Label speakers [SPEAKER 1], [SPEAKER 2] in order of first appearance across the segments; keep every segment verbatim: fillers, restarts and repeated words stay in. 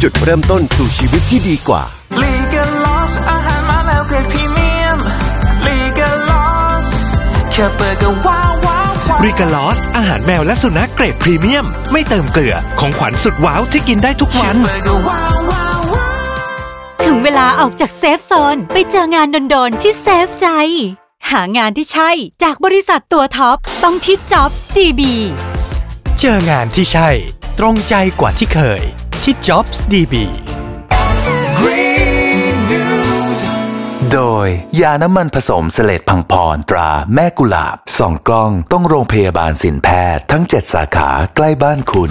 [SPEAKER 1] จุดเริ่มต้นสู่ชีวิตที่ดีกว่า
[SPEAKER 2] ลีเกลอสอาหารมาแล้วเกรดพรีเมียมลีเกลอสแค่เปิดก็ว้าวว้าว
[SPEAKER 3] ลีเกลอสอาหารแมวและสุนัขเกรดพรีเมียมไม่เติมเกลือของขวัญสุดว้าวที่กินได้ทุกวัน
[SPEAKER 4] ถึงเวลาออกจากเซฟโซนไปเจองานโดนๆที่เซฟใจหางานที่ใช่จากบริษัทตัวท็อปต้องที่ Jobs ดี บี
[SPEAKER 3] เจองานที่ใช่ตรงใจกว่าที่เคยที่ Jobs ดี บี
[SPEAKER 5] โดยยาน้ำมันผสมเสลดพังพรตราแม่กุหลาบสองกล้องต้องโรงพยาบาลสินแพทย์ทั้งเจ็ดสาขาใกล้บ้านคุณ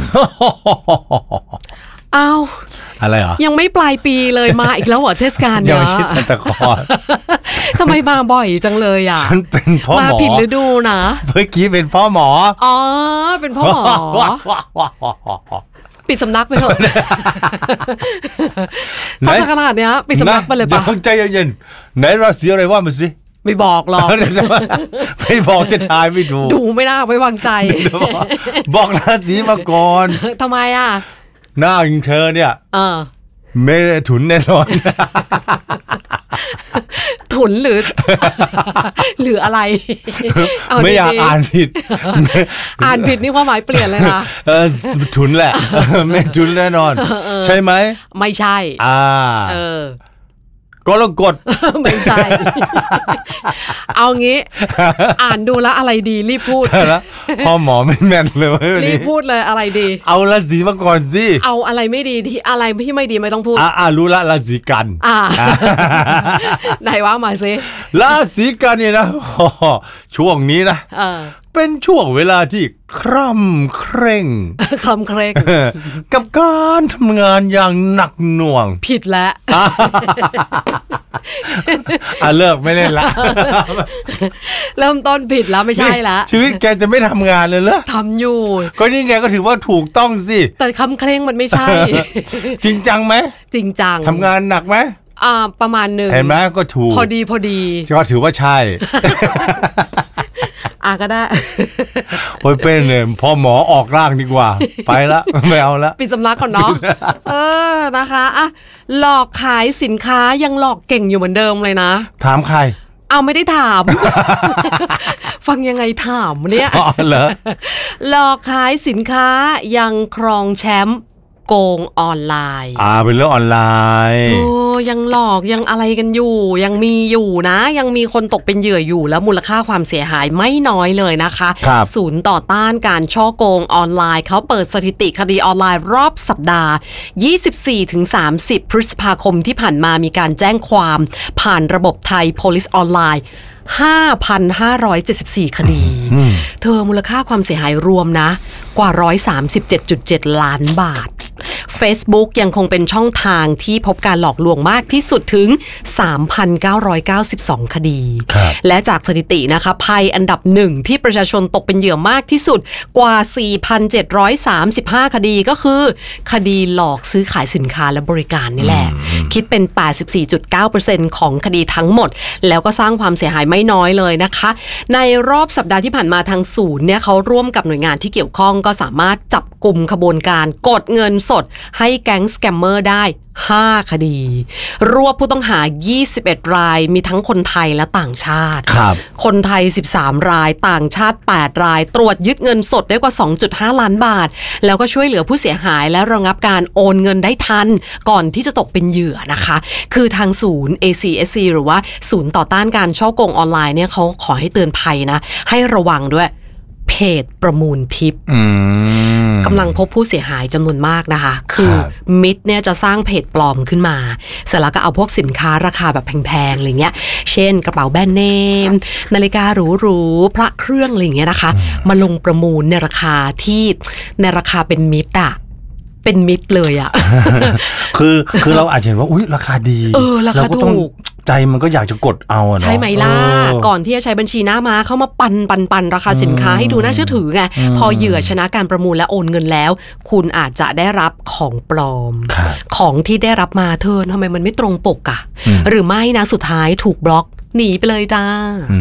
[SPEAKER 6] อ้าว
[SPEAKER 7] อะไรเหรอ
[SPEAKER 6] ยังไม่ปลายปีเลยมาอีกแล้วเหรอเทศกาลเนี่ย
[SPEAKER 7] ยังไม่ใช่ซานตาคลอส
[SPEAKER 6] ทำไมมาบ่อยจังเลยอ่ะ
[SPEAKER 7] ฉันเป็นพ่อหมอ
[SPEAKER 6] มาผิดฤดูนะ
[SPEAKER 7] เมื่อกี้เป็นพ่อหมอ
[SPEAKER 6] อ๋อเป็นพ่อหมอปิดสำนักไปเถอะถ้าขนาดเนี้ยปิดสำนักไปเลยปะ
[SPEAKER 7] ใจเย็นๆไหนราศีอะไรว่ามาสิ
[SPEAKER 6] ไม่บอกหรอก
[SPEAKER 7] ไม่บอกจะทายไม่ถูก
[SPEAKER 6] ดูไม่น่าไว้วางใจ
[SPEAKER 7] บอกราศีมาก่อน
[SPEAKER 6] ทำไมอ่ะ
[SPEAKER 7] หน้าอย่างเธอเนี่ย
[SPEAKER 6] เออ
[SPEAKER 7] เมถุนแน่นอน
[SPEAKER 6] ถุนหรือหรืออะไร
[SPEAKER 7] ไม่อยากอ่านผิด
[SPEAKER 6] อ่านผิดนี่ความหมายเปลี่ยนเลยนะ
[SPEAKER 7] เออถุนแหละเมถุนแน่นอนใช่ไหม
[SPEAKER 6] ไม่ใช่
[SPEAKER 7] อ่า
[SPEAKER 6] เออ
[SPEAKER 7] ก็แล้วกด
[SPEAKER 6] ไม่ใช่เอางี้อ่านดูแล้วอะไรดีรีบพูด
[SPEAKER 7] แล้วพ่อหมอไม่แม่นเลย
[SPEAKER 6] รีบพูดเลยอะไรดี
[SPEAKER 7] เอาราศีมาก่อนสิ
[SPEAKER 6] เอาอะไรไม่ดีที่อะไรที่ไม่ดีไม่ต้องพูด
[SPEAKER 7] อ่ารู้ละราศีกัน
[SPEAKER 6] อ่าไหนว่ามาสิ
[SPEAKER 7] ราศีกันเนี่ยนะช่วงนี้นะเป็นช่วงเวลาที่คร่ำเคร่ง
[SPEAKER 6] คร่ำเคร่ง
[SPEAKER 7] กับการทำงานอย่างหนักหน่วง
[SPEAKER 6] ผิดแล้ว
[SPEAKER 7] อ่ะเลิกไม่เล่นละ
[SPEAKER 6] เริ่มต้นผิดแล้วไม่ใช่ละ
[SPEAKER 7] ชีวิตแกจะไม่ทำงานเลยเหรอ
[SPEAKER 6] ทำอยู่
[SPEAKER 7] ก็นี่แกก็ถือว่าถูกต้องสิ
[SPEAKER 6] แต่คำเคร่งมันไม่ใช่
[SPEAKER 7] จริงจังไหม
[SPEAKER 6] จริงจัง
[SPEAKER 7] ทำงานหนักไหม
[SPEAKER 6] อ่าประมาณหนึ่ง
[SPEAKER 7] เห็นไหมก็ถูก
[SPEAKER 6] พอดีพอดี
[SPEAKER 7] ก็ถือว่าใช่
[SPEAKER 6] อ่ะก็ได้
[SPEAKER 7] โอ้ยเป็นเนี่ยพ่อหมอออกร่างดีกว่าไปละไม่เอาละ
[SPEAKER 6] ปิดสำนักก่อนเนาะเออนะคะอ่ะหลอกขายสินค้ายังหลอกเก่งอยู่เหมือนเดิมเลยนะ
[SPEAKER 7] ถามใคร
[SPEAKER 6] เอาไม่ได้ถามฟังยังไงถามเนี่ย
[SPEAKER 7] อ๋อเหรอ
[SPEAKER 6] หลอกขายสินค้ายังครองแชมป์โกงออนไลน์
[SPEAKER 7] อ่าเป็นเรื่องออนไลน์
[SPEAKER 6] โอ้ยังหลอกยังอะไรกันอยู่ยังมีอยู่นะยังมีคนตกเป็นเหยื่ออยู่แล้วมูลค่าความเสียหายไม่น้อยเลยนะคะศูนย์ต่อต้านการฉ้อโกงออนไลน์เขาเปิดสถิติคดีออนไลน์รอบสัปดาห์ ยี่สิบสี่ถึงสามสิบ พฤษภาคมที่ผ่านมามีการแจ้งความผ่านระบบไทย Police ออนไลน์ห้าพันห้าร้อยเจ็ดสิบสี่ คดีเธอมูลค่าความเสียหายรวมนะกว่า หนึ่งร้อยสามสิบเจ็ดจุดเจ็ด ล้านบาท Facebook ยังคงเป็นช่องทางที่พบการหลอกลวงมากที่สุดถึง สามพันเก้าร้อยเก้าสิบสอง คดีและจากสถิตินะคะภัยอันดับหนึ่งที่ประชาชนตกเป็นเหยื่อมากที่สุดกว่า สี่พันเจ็ดร้อยสามสิบห้า คดีก็คือคดีหลอกซื้อขายสินค้าและบริการนี่แหละคิดเป็น แปดสิบสี่จุดเก้าเปอร์เซ็นต์ ของคดีทั้งหมดแล้วก็สร้างความเสียหายไม่น้อยเลยนะคะในรอบสัปดาห์ที่ผ่านมาทางศูนย์เนี่ยเขาร่วมกับหน่วยงานที่เกี่ยวข้องก็สามารถจับกลุ่มขบวนการกดเงินสดให้แก๊งสแกมเมอร์ได้ห้าคดีรวบผู้ต้องหายี่สิบเอ็ดรายมีทั้งคนไทยและต่างชาติ
[SPEAKER 7] ครับ
[SPEAKER 6] คนไทยสิบสามรายต่างชาติแปดรายตรวจยึดเงินสดได้กว่า สองจุดห้า ล้านบาทแล้วก็ช่วยเหลือผู้เสียหายและระงับการโอนเงินได้ทันก่อนที่จะตกเป็นเหยื่อนะคะคือทางศูนย์ เอ ซี เอส ซี หรือว่าศูนย์ต่อต้านการฉ้อโกงออนไลน์เนี่ยเขาขอให้เตือนภัยนะให้ระวังด้วยเพจประมูลทิปกำลังพบผู้เสียหายจำนวนมากนะคะคือมิตรเนี่ยจะสร้างเพจปลอมขึ้นมาเสร็จแล้วก็เอาพวกสินค้าราคาแบบแพงๆอะไรเงี้ยเช่นกระเป๋าแบรนด์เนมนาฬิกาหรูๆพระเครื่องอะไรเงี้ยนะคะมาลงประมูลในราคาที่ในราคาเป็นมิตรอะเป็นมิตรเลยอะ
[SPEAKER 7] คือคือเราอาจจะเห็นว่าอุ๊ยราคาดี
[SPEAKER 6] เออราคาถูก
[SPEAKER 7] ใจมันก็อยากจะกดเอาเนาะ
[SPEAKER 6] ใช่ไหมล่ะก่อนที่จะใช้บัญชีหน้าม้าเข้ามาปันปันปันราคาสินค้าให้ดูน่าเชื่อถือไงพอเหยื่อชนะการประมูลและโอนเงินแล้วคุณอาจจะได้รับของปลอมของที่ได้รับมาเธอทำไมมันไม่ตรงปกอะหรือไม่นะสุดท้ายถูกบล็อกหนีไปเลยจ้า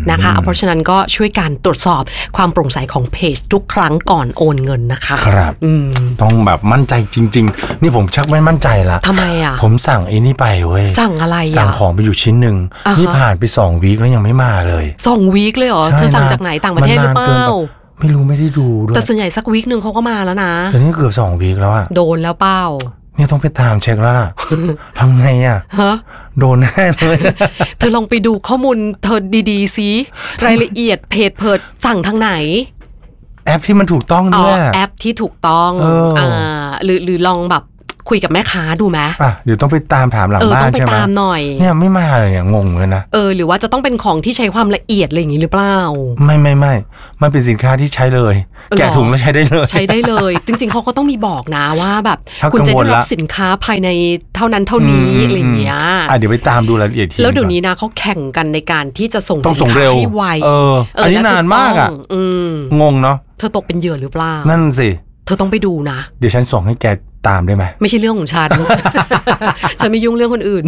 [SPEAKER 6] นะคะเพราะฉะนั้นก็ช่วยการตรวจสอบความโปร่งใสของเพจทุกครั้งก่อนโอนเงินนะคะ
[SPEAKER 7] ครับต้องแบบมั่นใจจริงๆนี่ผมชักไม่มั่นใจละ
[SPEAKER 6] ทำไมอ่ะ
[SPEAKER 7] ผมสั่งไอ้นี่ไปเว้ย
[SPEAKER 6] สั่งอะไรอ่ะ
[SPEAKER 7] สั่งของไปอยู่ชิ้นหนึ่งนี่ผ่านไปสองวีคแล้วยังไม่มาเลย
[SPEAKER 6] สองวีคเลยเหรอเธอสั่งจากไหนต่างประเทศหรือเปล่า
[SPEAKER 7] ไม่รู้ไม่ได้ดูด้วย
[SPEAKER 6] แต่ส่วนใหญ่สักวีคนึงเขาก็มาแล้วนะ
[SPEAKER 7] แต่นี่เกือบสองวีคแล้วอะ
[SPEAKER 6] โดนแล้วเปล่า
[SPEAKER 7] เนี่ยต้องไปตามเช็คแล้วล่ะ ทำไงอ่ะโดนแน่เลย
[SPEAKER 6] เธอลองไปดูข้อมูลเธอดีๆซิรายละเอียดเพจเพิดสั่งทางไหน
[SPEAKER 7] แอปที่มันถูกต้องด้วย
[SPEAKER 6] แอปที่ถูกต้องอ่าหรือหรือลองแบบคุยกับแม่ค้าดูไหม
[SPEAKER 7] อ่ะเดี๋ยวต้องไปตามถามหลังบ้านใช่ไหม
[SPEAKER 6] ต้องไปตามหน่อย
[SPEAKER 7] เนี่ยไม่มาเลยเนี่ยงงเลยนะ
[SPEAKER 6] เออหรือว่าจะต้องเป็นของที่ใช้ความละเอียดอะไรอย่างนี้หรือเปล่า
[SPEAKER 7] ไม่ไม่ไม่มันเป็นสินค้าที่ใช้เลยแกะถุงแล้วใช้ได้เลย
[SPEAKER 6] ใช้ได้เลยจริงๆเขาก็ต้องมีบอกนะว่าแบบคุณจะได้รับสินค้าภายในเท่านั้นเท่านี้อะไรอย่างเงี้ย
[SPEAKER 7] อ่ะเดี๋ยวไปตามดูรายละเอียดที
[SPEAKER 6] แล้วเดี๋ยวนี้นะเขาแข่งกันในการที่จะส่งสินค้าให้ไว
[SPEAKER 7] เอออันนี้นานมากอ่ะงงเนาะ
[SPEAKER 6] เธอตกเป็นเหยื่อหรือเปล่า
[SPEAKER 7] นั่นสิ
[SPEAKER 6] เธอต้องไปดูนะ
[SPEAKER 7] เดี๋ยวฉันส่งให้แกตามได้ไหม
[SPEAKER 6] ไม่ใช่เรื่องของฉัน ฉันไม่ยุ่งเรื่องคนอื่น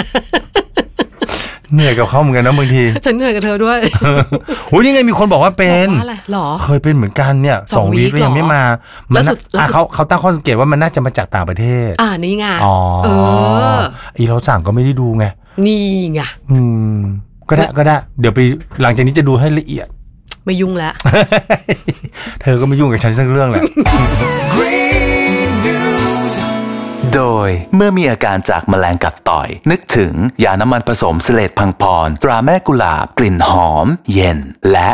[SPEAKER 7] เหนื่อยกับเขาเหมือนกันนะบางที
[SPEAKER 6] ฉันเหนื่อยกับเธอด้วย
[SPEAKER 7] โอ้ยนี่ไงมีคนบอกว่าเป็น
[SPEAKER 6] ว่าอะไรหรอ
[SPEAKER 7] เคยเป็นเหมือนกันเนี่ยสองวีคยังไม่มาแล้วสุดเขาเขาตั้งข้อสังเกตว่ามันน่าจะมาจากต่างประเทศ
[SPEAKER 6] อ่านี่ไง
[SPEAKER 7] อ๋อเอออีเราสั่งก็ไม่ได้ดูไง
[SPEAKER 6] นี่ไง
[SPEAKER 7] อืมก็ได้ก็ได้เดี๋ยวไปหลังจากนี้จะดูให้ละเอียด
[SPEAKER 6] ไม่ยุ่งแล้ว
[SPEAKER 7] เธอก็ไม่ยุ่งกับฉันสักเรื่องแหละ
[SPEAKER 5] โดยเมื่อมีอาการจากแมลงกัดต่อยนึกถึงยาน้ำมันผสมเสลดพังพรตราแม่กุหลาบกลิ่นหอมเย็นและ